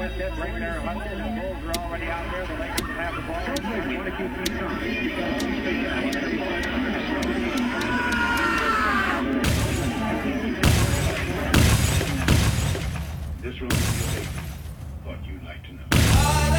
with it right there. Hudson and Bulls are already out there. The Lakers will have the ball. This room.